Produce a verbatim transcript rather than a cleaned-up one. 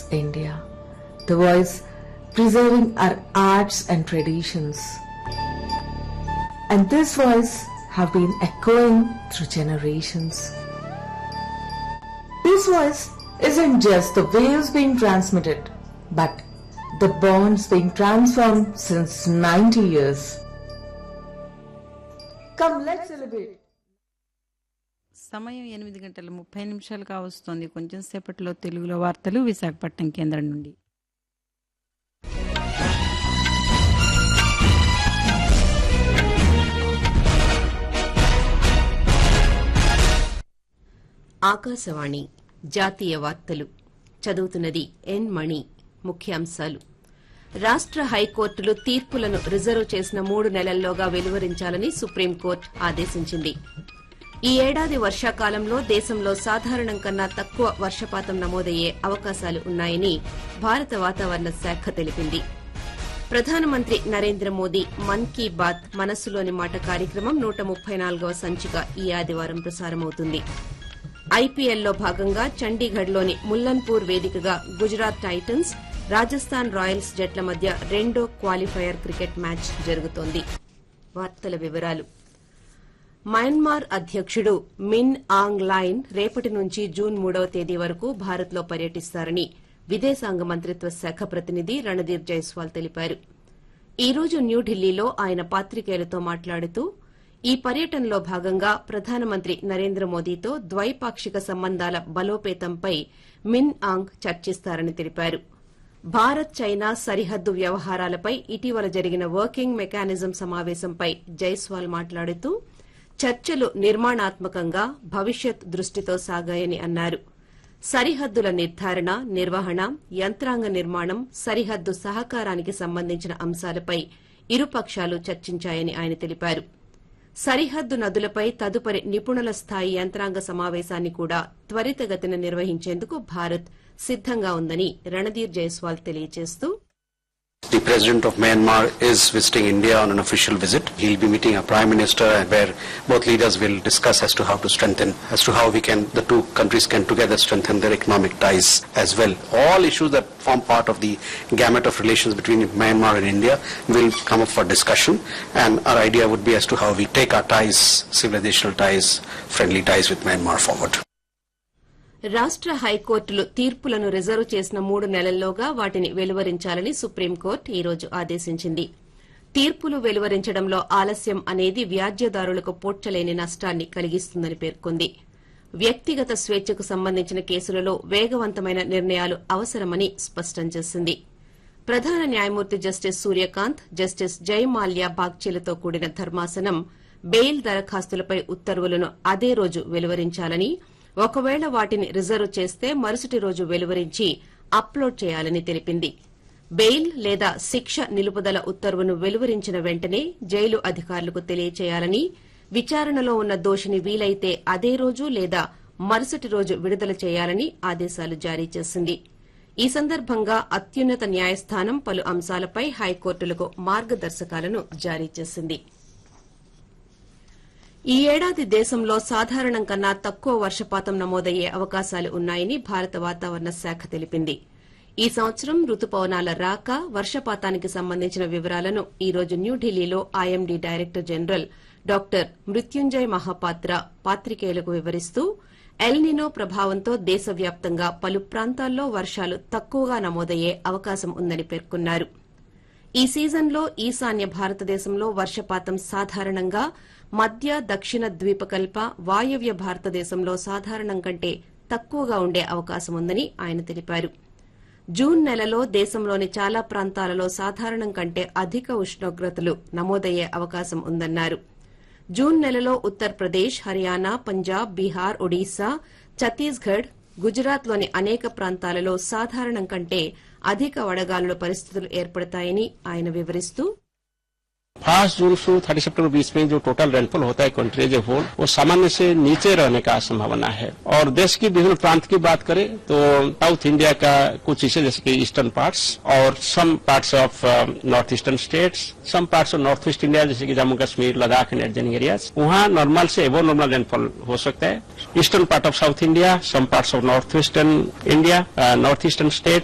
India, the voice preserving our arts and traditions. And this voice have been echoing through generations. This voice isn't just the waves being transmitted, but the bonds being transformed since ninety years. Come, let's celebrate. సమయం ఎనిమిది గంటల ముప్పై నిమిషాలుగా వస్తోంది. కొంచెం సేపట్లో తెలుగులో వార్తలు విశాఖపట్నం కేంద్రం నుండి. ఆకాశవాణి జాతీయ వార్తలు చదువుతున్నది ఎన్ మణి. ముఖ్యాంశాలు: రాష్ట్ర హైకోర్టులు తీర్పులను రిజర్వ్ చేసిన మూడు నెలల్లోగా వెలువరించాలని సుప్రీంకోర్టు ఆదేశించింది. ఈ ఏడాది వర్షాకాలంలో దేశంలో సాధారణం కన్నా తక్కువ వర్షపాతం నమోదయ్యే అవకాశాలు ఉన్నాయని భారత వాతావరణ శాఖ తెలిపింది. ప్రధానమంత్రి నరేంద్ర మోదీ మన్ కీ బాత్ మనస్సులోని మాట కార్యక్రమం నూట ముప్పై నాలుగవ సంచిక ఈ ఆదివారం ప్రసారమవుతుంది. ఐపీఎల్లో భాగంగా చండీగఢ్లోని ముల్లన్పూర్ వేదికగా గుజరాత్ టైటన్స్, రాజస్థాన్ రాయల్స్ జట్ల మధ్య రెండో క్వాలిఫైయర్ క్రికెట్ మ్యాచ్ జరుగుతోంది. వార్తల వివరాలు: మయన్మార్ అధ్యకుడు మిన్ ఆంగ్ లైన్ రేపటి నుంచి జూన్ మూడవ తేదీ వరకు భారత్లో పర్యటిస్తారని విదేశాంగ మంత్రిత్వ శాఖ ప్రతినిధి రణదీర్ జైస్వాల్ తెలిపారు. ఈ రోజు న్యూఢిల్లీలో ఆయన పాత్రికేయులతో మాట్లాడుతూ ఈ పర్యటనలో భాగంగా ప్రధానమంత్రి నరేంద్ర మోదీతో ద్వైపాక్షిక సంబంధాల బలోపేతంపై మిన్ ఆంగ్ చర్చిస్తారని తెలిపారు. భారత్ చైనా సరిహద్దు వ్యవహారాలపై ఇటీవల జరిగిన వర్కింగ్ మెకానిజం సమావేశంపై జైస్వాల్ మాట్లాడుతూ చర్చలు నిర్మాణాత్మకంగా భవిష్యత్ దృష్టితో సాగాయని అన్నారు. సరిహద్దుల నిర్ధారణ, నిర్వహణ, యంత్రాంగ నిర్మాణం, సరిహద్దు సహకారానికి సంబంధించిన అంశాలపై ఇరుపక్షాలు చర్చించాయని ఆయన తెలిపారు. సరిహద్దు నదులపై తదుపరి నిపుణుల స్థాయి యంత్రాంగ సమావేశాన్ని కూడా త్వరితగతిన నిర్వహించేందుకు భారత్ సిద్దంగా ఉందని రణదీర్ జైస్వాల్ తెలియజేస్తూ, The President of Myanmar is visiting India on an official visit. He will be meeting our Prime Minister, where both leaders will discuss as to how to strengthen, as to how we can, the two countries can together strengthen their economic ties as well. All issues that form part of the gamut of relations between Myanmar and India will come up for discussion, and our idea would be as to how we take our ties, civilizational ties, friendly ties with Myanmar forward. రాష్ట్ర హైకోర్టులు తీర్పులను reserve చేసిన మూడు నెలల్లోగా వాటిని వెలువరించాలని supreme court ఈ రోజు ఆదేశించింది. తీర్పులు వెలువరించడంలో ఆలస్యం అనేది వ్యాజ్యదారులకు పోడ్చలేని నష్టాన్ని కలిగిస్తుందని పేర్కొంది. వ్యక్తిగత స్వేచ్ఛకు సంబంధించిన కేసులలో వేగవంతమైన నిర్ణయాలు అవసరమని స్పష్టం చేసింది. ప్రధాన న్యాయమూర్తి జస్టిస్ సూర్యకాంత్, జస్టిస్ జయమాల్యా బాగ్చేలతో కూడిన ధర్మాసనం బెయిల్ దరఖాస్తులపై ఉత్తర్వులను అదే రోజు వెలువరించాలని, ఒకవేళ వాటిని రిజర్వ్ చేస్తే మరుసటి రోజు వెలువరించి అప్లోడ్ చేయాలని తెలిపింది. బెయిల్ లేదా శిక్ష నిలుపుదల ఉత్తర్వును వెలువరించిన వెంటనే జైలు అధికారులకు తెలియచేయాలని, విచారణలో ఉన్న దోషిని వీలైతే అదే రోజు లేదా మరుసటి రోజు విడుదల చేయాలని ఆదేశాలు జారీ చేసింది. ఈ సందర్భంగా అత్యున్నత న్యాయస్థానం పలు అంశాలపై హైకోర్టులకు మార్గదర్శకాలను జారీ చేసింది. ఈ ఏడాది దేశంలో సాధారణం కన్నా తక్కువ వర్షపాతం నమోదయ్యే అవకాశాలు ఉన్నాయని భారత వాతావరణ శాఖ తెలిపింది. ఈ సంవత్సరం రుతుపవనాల రాక, వర్షపాతానికి సంబంధించిన వివరాలను ఈ రోజు న్యూఢిల్లీలో IMD director general doctor Mrutyunjay Mohapatra పాత్రికేయులకు వివరిస్తూ, ఎల్నినో ప్రభావంతో దేశవ్యాప్తంగా పలు ప్రాంతాల్లో వర్షాలు తక్కువగా నమోదయ్యే అవకాశం ఉందని పేర్కొన్నారు. ఈ సీజన్లో ఈశాన్య భారతదేశంలో వర్షపాతం సాధారణంగా, మధ్య దక్షిణ ద్వీపకల్ప, వాయవ్య భారతదేశంలో సాధారణం కంటే తక్కువగా ఉండే అవకాశం ఉందని ఆయన తెలిపారు. జూన్ నెలలో దేశంలోని చాలా ప్రాంతాలలో సాధారణం కంటే అధిక ఉష్ణోగ్రతలు నమోదయ్యే అవకాశం ఉందన్నారు. జూన్ నెలలో ఉత్తరప్రదేశ్, హర్యానా, పంజాబ్, బీహార్, ఒడిశా, ఛత్తీస్గఢ్, గుజరాత్లోని అనేక ప్రాంతాలలో సాధారణం కంటే అధిక వడగాలుల పరిస్థితులు ఏర్పడతాయని ఆయన వివరిస్తూ, फर्स्ट जून से थर्टी सितंबर बीच में जो टोटल रेनफॉल होता है कंट्री एज ए होल वो सामान्य से नीचे रहने का संभावना है। और देश की विभिन्न प्रांत की बात करें तो साउथ इंडिया का कुछ हिस्से जैसे कि ईस्टर्न पार्ट्स और some parts of north eastern states, some parts of north east India जैसे कि Jammu Kashmir, Ladakh and adjoining areas, वहाँ नॉर्मल से एबो नॉर्मल रेनफॉल हो सकता है। Eastern part of south India, some parts of north eastern India, north eastern states